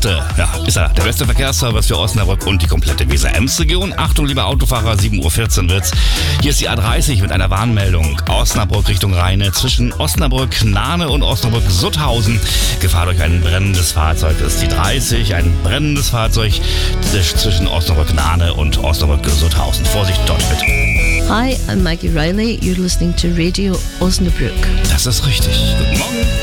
dachte, ja, ist er der beste Verkehrsservice für Osnabrück und die komplette Weser-Ems-Region. Achtung, liebe Autofahrer, 7:14 Uhr wird's. Hier ist die A30 mit einer Warnmeldung. Osnabrück Richtung Rheine zwischen Osnabrück-Nahne und Osnabrück-Sutthausen. Gefahr durch ein brennendes Fahrzeug ist die 30. Ein brennendes Fahrzeug zwischen Osnabrück-Nahne und Osnabrück-Sutthausen. Vorsicht dort bitte. Hi, I'm Maggie Riley. You're listening to Radio Osnabrück. Das ist richtig. Guten Morgen.